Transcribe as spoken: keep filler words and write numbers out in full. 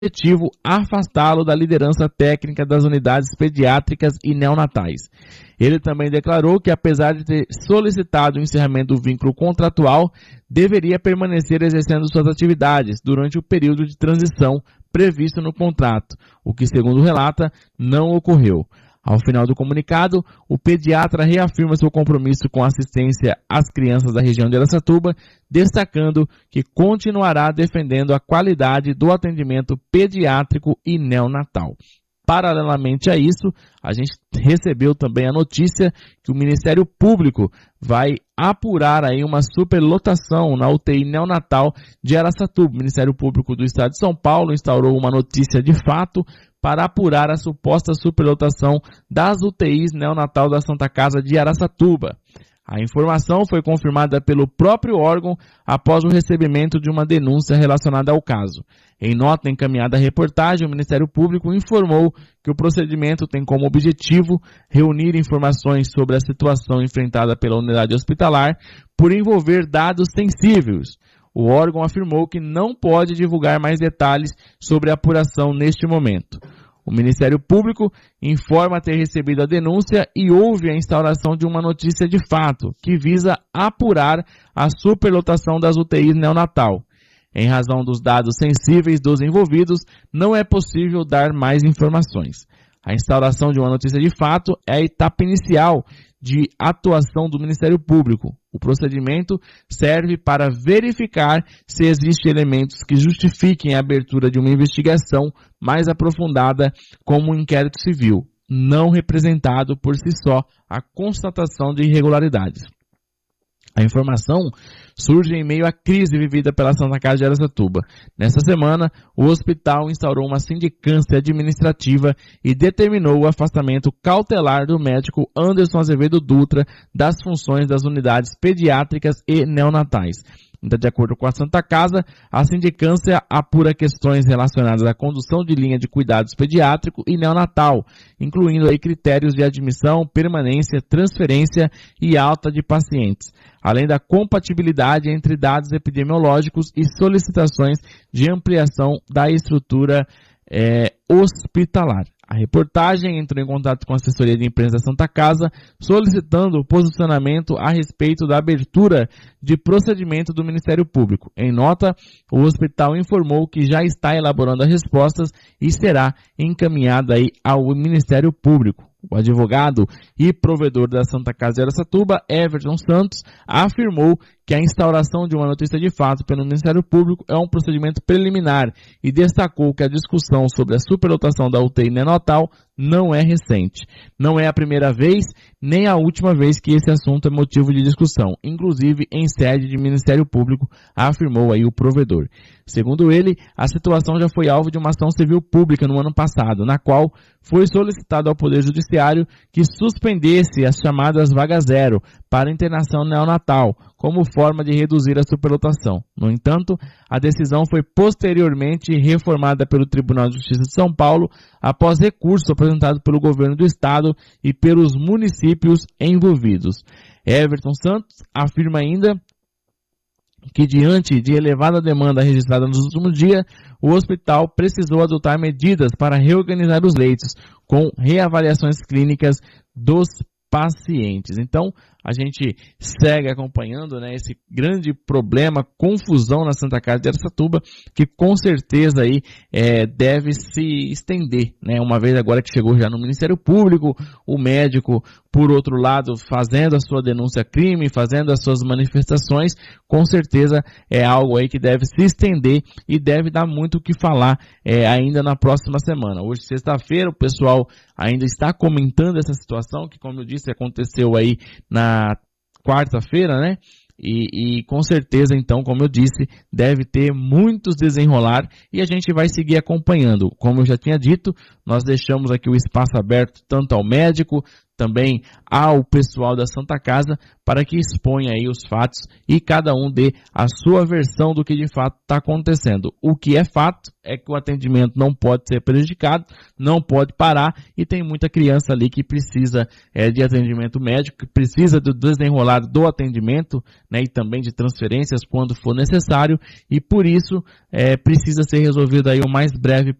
objetivo afastá-lo da liderança técnica das unidades pediátricas e neonatais. Ele também declarou que, apesar de ter solicitado o encerramento do vínculo contratual, deveria permanecer exercendo suas atividades durante o período de transição previsto no contrato, o que, segundo relata, não ocorreu. Ao final do comunicado, o pediatra reafirma seu compromisso com a assistência às crianças da região de Araçatuba, destacando que continuará defendendo a qualidade do atendimento pediátrico e neonatal. Paralelamente a isso, a gente recebeu também a notícia que o Ministério Público vai apurar aí uma superlotação na U T I neonatal de Araçatuba. O Ministério Público do Estado de São Paulo instaurou uma notícia de fato para apurar a suposta superlotação das U T Is neonatal da Santa Casa de Araçatuba. A informação foi confirmada pelo próprio órgão após o recebimento de uma denúncia relacionada ao caso. Em nota encaminhada à reportagem, o Ministério Público informou que o procedimento tem como objetivo reunir informações sobre a situação enfrentada pela unidade hospitalar por envolver dados sensíveis. O órgão afirmou que não pode divulgar mais detalhes sobre a apuração neste momento. O Ministério Público informa ter recebido a denúncia e houve a instauração de uma notícia de fato, que visa apurar a superlotação das U T Is neonatal. Em razão dos dados sensíveis dos envolvidos, não é possível dar mais informações. A instauração de uma notícia de fato é a etapa inicial de atuação do Ministério Público. O procedimento serve para verificar se existem elementos que justifiquem a abertura de uma investigação mais aprofundada como um inquérito civil, não representado por si só a constatação de irregularidades. A informação surge em meio à crise vivida pela Santa Casa de Araçatuba. Nesta semana, o hospital instaurou uma sindicância administrativa e determinou o afastamento cautelar do médico Anderson Azevedo Dutra das funções das unidades pediátricas e neonatais. Ainda de acordo com a Santa Casa, a sindicância apura questões relacionadas à condução de linha de cuidados pediátrico e neonatal, incluindo aí critérios de admissão, permanência, transferência e alta de pacientes, além da compatibilidade entre dados epidemiológicos e solicitações de ampliação da estrutura é, hospitalar. A reportagem entrou em contato com a assessoria de imprensa da Santa Casa, solicitando o posicionamento a respeito da abertura de procedimento do Ministério Público. Em nota, o hospital informou que já está elaborando as respostas e será encaminhada aí ao Ministério Público. O advogado e provedor da Santa Casa de Araçatuba, Everton Santos, afirmou que a instauração de uma notícia de fato pelo Ministério Público é um procedimento preliminar e destacou que a discussão sobre a superlotação da U T I neonatal não é recente. Não é a primeira vez, nem a última vez que esse assunto é motivo de discussão, inclusive em sede de Ministério Público, afirmou aí o provedor. Segundo ele, a situação já foi alvo de uma ação civil pública no ano passado, na qual foi solicitado ao Poder Judiciário que suspendesse as chamadas vagas zero para internação neonatal, como forma de reduzir a superlotação. No entanto, a decisão foi posteriormente reformada pelo Tribunal de Justiça de São Paulo após recurso apresentado pelo governo do estado e pelos municípios envolvidos. Everton Santos afirma ainda que, diante de elevada demanda registrada nos últimos dias, o hospital precisou adotar medidas para reorganizar os leitos, com reavaliações clínicas dos pacientes. Então, a gente segue acompanhando, né, esse grande problema, confusão na Santa Casa de Araçatuba, que com certeza aí, é, deve se estender, né, uma vez agora que chegou já no Ministério Público, o médico, por outro lado, fazendo a sua denúncia crime, fazendo as suas manifestações, com certeza é algo aí que deve se estender e deve dar muito o que falar é, ainda na próxima semana. Hoje, sexta-feira, o pessoal ainda está comentando essa situação, que, como eu disse, aconteceu aí na quarta-feira, né? E, e com certeza, então, como eu disse, deve ter muitos desenrolar e a gente vai seguir acompanhando. Como eu já tinha dito, nós deixamos aqui o espaço aberto tanto ao médico, também ao pessoal da Santa Casa para que exponha aí os fatos e cada um dê a sua versão do que de fato está acontecendo. O que é fato é que o atendimento não pode ser prejudicado, não pode parar e tem muita criança ali que precisa é, de atendimento médico, que precisa do desenrolar do atendimento, né, e também de transferências quando for necessário e por isso é, precisa ser resolvido aí o mais breve